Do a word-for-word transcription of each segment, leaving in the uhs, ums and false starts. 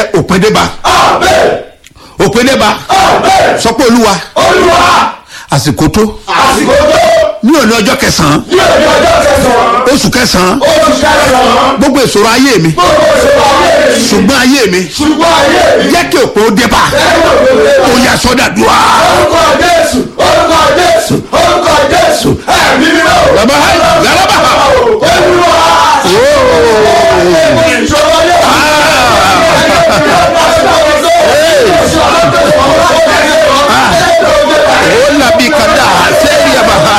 òpin dé bá. òpin dé bá. sọ pé olúwa. olúwa. àsìkò tó. àsìkò tó. ní òní ọjọ́ kẹsàn-án. ní òní ọjọ́ kẹsàn-án. oṣù kẹsàn-án. oṣù kẹsàn-án. gbogbo ìṣòro ayé mi. gbogbo ìṣòro ayé mi. ṣùgbọ́n ayé mi. ṣùgbọ́n ayé mi. jẹ́ kí òpin ó dé bá. jẹ́ kí òpin ó dé bá. ó yá sọ́dà dùn á. orúkọ jésù orúkọ jésù orúkọ jésù ẹ̀mí mi náà. bàbá yàrá bàbá. olúwa. ìṣòro ayé ó làbí kàdá sẹ́ẹ̀rì àbàhà.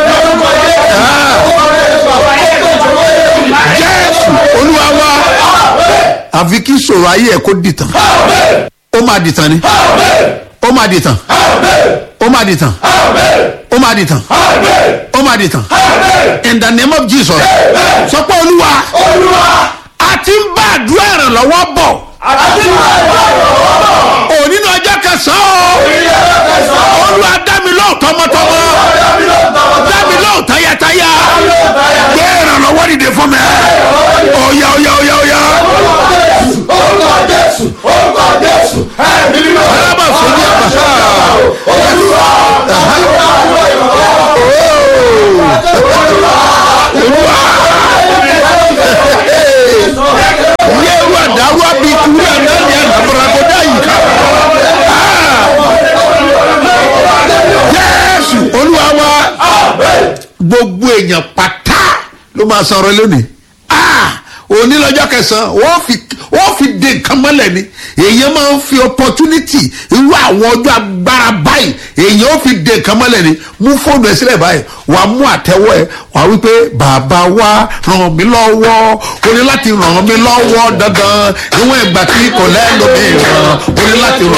jésù olúwa wa àfi kí ìṣòro ayé ẹ̀ kó dìtàn. ó máa dìtàn ni. ó máa dìtàn. ó máa dìtàn. ó máa dìtàn. ó máa dìtàn. in the name of Jesus. sọ pé olúwa. olúwa. a ti ń bá àdúrà ìrànlọ́wọ́ bọ̀. àti ìwà òní ní ọjọ́ kẹsàn-án o. olúwa dá mi lóhùn tọmọtọmọ. dá mi lóhùn tayátayá. gbé ìrànlọ́wọ́ dìde fún mi. ọ̀yà ọ̀yà ọ̀yà ọ̀yà. orúkọ jésù orúkọ jésù ẹ̀mí mi náà. alábà sọ́jú àbàṣà. olúwa. yẹ́rù àdáwọ̀ bíi kúrẹ́ náà ní àgbàràgọ́dá yìí ká. jésù olúwa wa gbogbo èèyàn pátá ló máa sọ̀rọ̀ lónìí. òní lọ́jọ́ kẹsàn-án wọ́n fi wọ́n fi de nǹkan mọ́lẹ̀ ni. èèyàn máa ń fi opportunity irú àwọn ọjọ́ agbára báyìí èèyàn ó fi de nǹkan mọ́lẹ̀ ni. mú fóònù ẹ sílẹ̀ báyìí wàá mú àtẹ́wọ́ ẹ wàá wípé bàbá wa ràn mí lọ́wọ́ o ní láti ràn mí lọ́wọ́ dandan níwọ̀n ìgbà tí kò lẹ́nu mi ràn o ní láti ràn